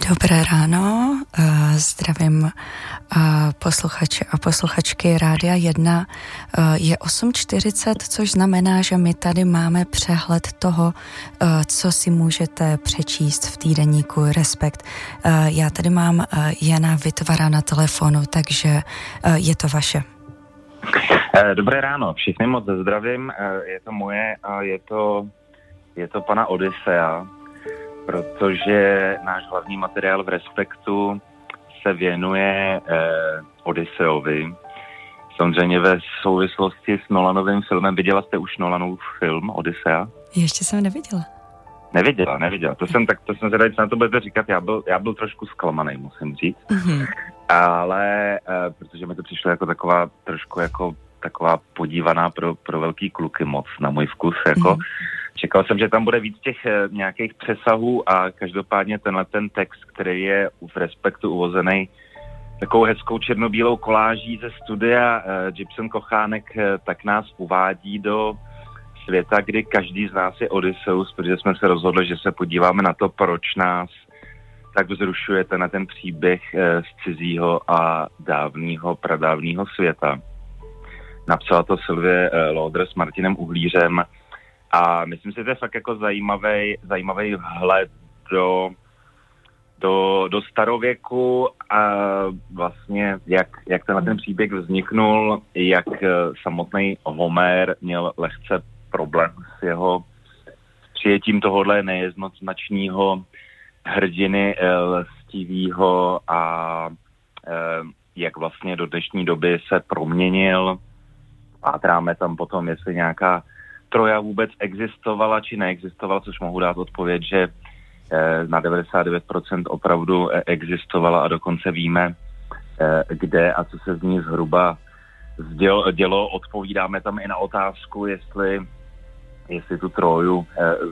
Dobré ráno, zdravím posluchače a posluchačky Rádia 1. Je 8:40, což znamená, že my tady máme přehled toho, co si můžete přečíst v týdeníku Respekt. Já tady mám Jana Vitvara na telefonu, takže je to vaše. Dobré ráno, všichni moc zdravím, je to moje a je to pana Odysea, protože náš hlavní materiál v Respektu se věnuje Odyseovi. Samozřejmě ve souvislosti s Nolanovým filmem. Viděla jste už Nolanův film Odysea? Ještě jsem neviděla. Neviděla. To jsem zvědavý, co na to budete říkat. Já byl trošku zklamaný, musím říct. Mm-hmm. Ale protože mi to přišlo jako taková trošku jako taková podívaná pro velký kluky moc na můj vkus. Jako. Čekal jsem, že tam bude víc těch nějakých přesahů a každopádně ten text, který je v Respektu uvozený takovou hezkou černobílou koláží ze studia Gibson Kochánek, tak nás uvádí do světa, kdy každý z nás je Odysseus, protože jsme se rozhodli, že se podíváme na to, proč nás tak vzrušuje ten příběh z cizího a pradávného světa. Napsala to Sylvie Lauder s Martinem Uhlířem a myslím si, že to je fakt jako zajímavý vhled do starověku a vlastně jak ten příběh vzniknul, jak samotný Homér měl lehce problém s jeho přijetím tohohle nejednoznačného hrdiny lstivýho a jak vlastně do dnešní doby se proměnil. Pátráme tam potom, jestli nějaká Troja vůbec existovala, či neexistovala, což mohu dát odpověď, že na 99% opravdu existovala a dokonce víme, kde a co se z ní zhruba dělo. Odpovídáme tam i na otázku, jestli tu Troju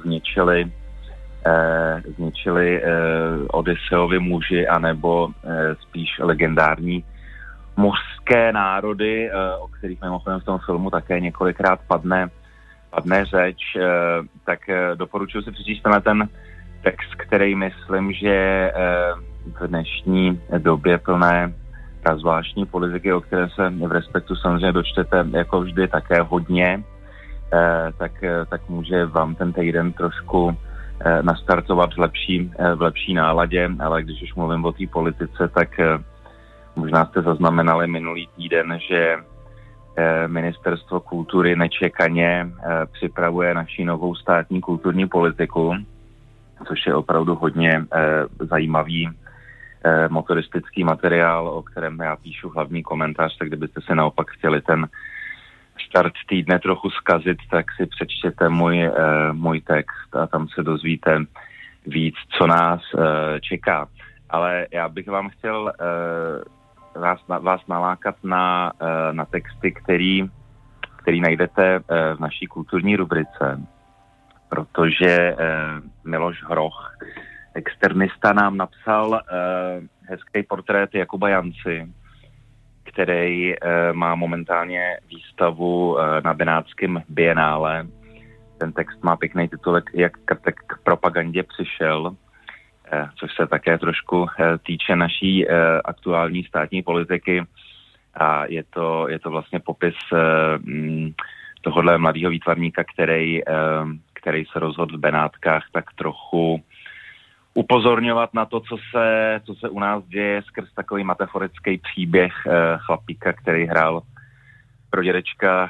zničili Odysseovi muži, anebo spíš legendární mořské národy, o kterých mimochodem v tom filmu také několikrát padne řeč, tak doporučuji si přečíst ten text, který myslím, že v dnešní době plné zvláštní politiky, o které se v Respektu samozřejmě dočtete jako vždy také hodně, tak může vám ten týden trošku nastartovat v lepší náladě, ale když už mluvím o té politice, tak možná jste zaznamenali minulý týden, že Ministerstvo kultury nečekaně připravuje naši novou státní kulturní politiku, což je opravdu hodně zajímavý motoristický materiál, o kterém já píšu hlavní komentář, tak kdybyste se naopak chtěli ten start týdne trochu zkazit, tak si přečtěte můj text a tam se dozvíte víc, co nás čeká. Ale já bych vám chtěl vás nalákat na texty, který najdete v naší kulturní rubrice, protože Miloš Hroch, externista, nám napsal hezký portrét Jakuba Janci, který má momentálně výstavu na Benátském bienále. Ten text má pěkný titulek Jak k propagandě přišel, což se také trošku týče naší aktuální státní politiky. A je to vlastně popis tohohle mladého výtvarníka, který se rozhodl v Benátkách tak trochu upozorňovat na to, co se u nás děje skrz takový metaforický příběh chlapíka, který hrál pro dědečka,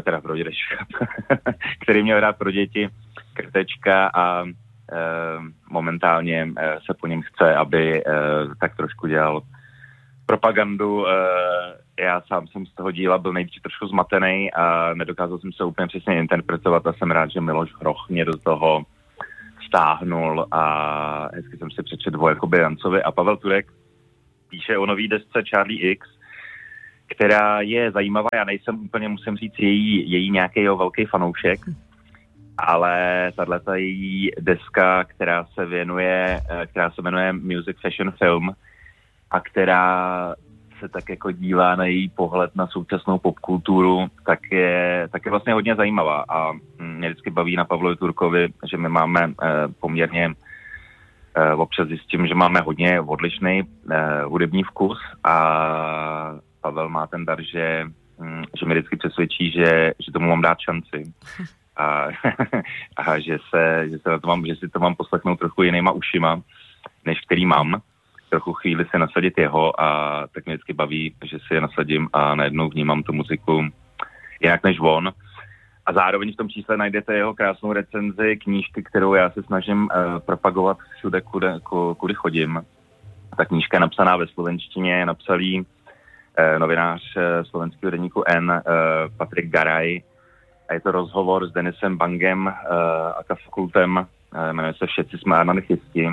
který měl hrát pro děti krtečka a momentálně se po něm chce, aby tak trošku dělal propagandu. Já sám jsem z toho díla byl nejdřív trošku zmatený a nedokázal jsem se úplně přesně interpretovat a jsem rád, že Miloš Hroch mě do toho stáhnul a hezky jsem si přečetl o Jakubu Jancovi a Pavel Turek píše o nový desce Charlie X, která je zajímavá. Já nejsem úplně, musím říct, její nějaký velký fanoušek, ale tato její deska, která se jmenuje Music Fashion Film a která se tak jako dívá na její pohled na současnou popkulturu, tak je vlastně hodně zajímavá a mě vždycky baví na Pavlovi Turkovi, že my máme poměrně občas zjistím, že máme hodně odlišný hudební vkus a Pavel má ten dar, že mi vždycky přesvědčí, že tomu mám dát šanci. A že si to mám poslechnout trochu jinýma ušima, než který mám. Trochu chvíli se nasadit jeho a tak mě vždycky baví, že si je nasadím a najednou vnímám tu muziku jinak než on. A zároveň v tom čísle najdete jeho krásnou recenzi knížky, kterou já se snažím propagovat všude, kudy chodím. Ta knížka je napsaná ve slovenštině, napsal jí novinář slovenského deníku N, Patrik Garaj. A je to rozhovor s Denisem Bangem a Fakultem, jmenuje se Všetci jsme anarchisti.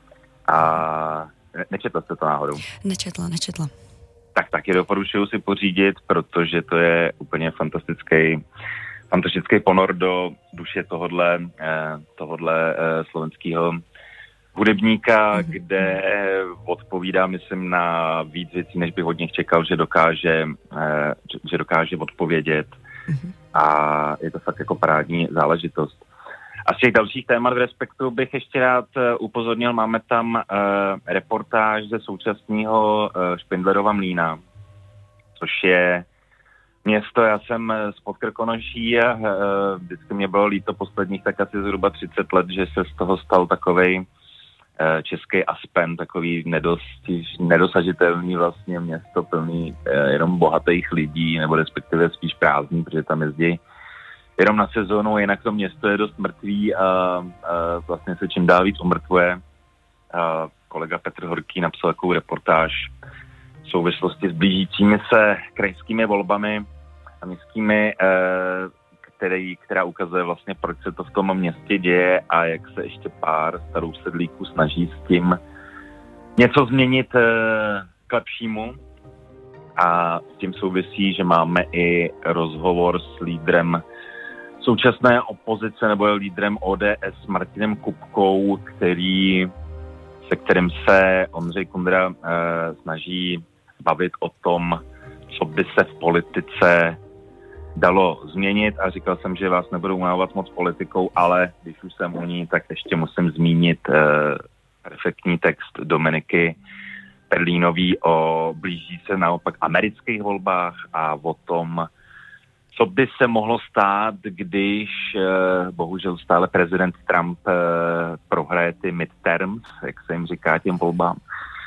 A nečetla jste to náhodou? Nečetla. Tak je doporučuju si pořídit, protože to je úplně fantastický ponor do duše tohodle slovenského hudebníka, kde odpovídá, myslím, na víc věcí, než bych od nich čekal, že dokáže odpovědět. A je to fakt jako parádní záležitost. A z těch dalších témat v Respektu bych ještě rád upozornil, máme tam reportáž ze současného Špindlerova Mlýna, což je město, já jsem z Podkrkonoší a vždycky mě bylo líto posledních tak asi zhruba 30 let, že se z toho stal takovej český Aspen, takový nedosažitelný vlastně město plný jenom bohatých lidí, nebo respektive spíš prázdný, protože tam jezdí jenom na sezónu, jinak to město je dost mrtvý a vlastně se čím dál víc umrtvuje. Kolega Petr Horký napsal takovou reportáž v souvislosti s blížícími se krajskými volbami a městskými, která ukazuje vlastně, proč se to v tom městě děje a jak se ještě pár starou sedlíků snaží s tím něco změnit k lepšímu. A s tím souvisí, že máme i rozhovor s lídrem současné opozice nebo lídrem ODS Martinem Kupkou, se kterým se Ondřej Kundra snaží bavit o tom, co by se v politice dalo změnit, a říkal jsem, že vás nebudu unavovat moc politikou, ale když už jsem u ní, tak ještě musím zmínit perfektní text Dominiky Perlínový o blíží se naopak amerických volbách a o tom, co by se mohlo stát, když bohužel stále prezident Trump prohraje ty midterms, jak se jim říká těm volbám,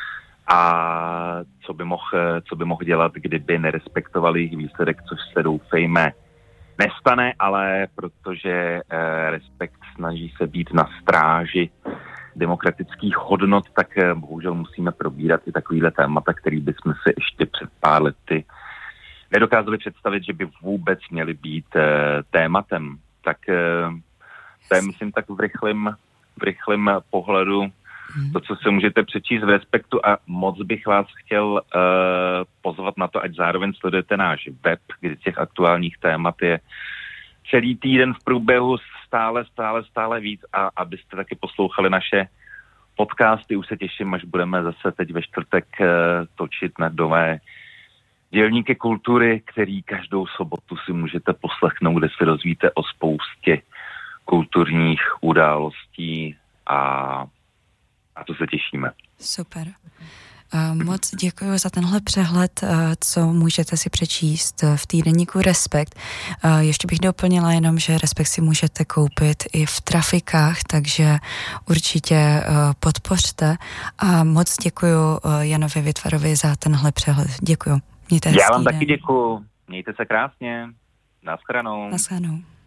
a co by mohl dělat, kdyby nerespektovali jejich výsledek, což se doufejme nestane, ale protože Respekt snaží se být na stráži demokratických hodnot, tak bohužel musíme probírat i takovýhle témata, který bychom si ještě před pár lety nedokázali představit, že by vůbec měly být tématem. Tak to je, myslím, tak v rychlém pohledu to, co se můžete přečíst v Respektu, a moc bych vás chtěl pozvat na to, ať zároveň sledujete náš web, kde těch aktuálních témat je celý týden v průběhu stále víc, a abyste taky poslouchali naše podcasty. Už se těším, až budeme zase teď ve čtvrtek točit na nové Dělníky kultury, který každou sobotu si můžete poslechnout, kde se dozvíte o spoustě kulturních událostí a to se těšíme. Super. Moc děkuji za tenhle přehled, co můžete si přečíst v týdeníku Respekt. Ještě bych doplnila jenom, že Respekt si můžete koupit i v trafikách, takže určitě podpořte. A moc děkuji Janovi Vitvarovi za tenhle přehled. Děkuji. Já vám taky děkuji. Mějte se krásně. Naschledanou. Naschledanou.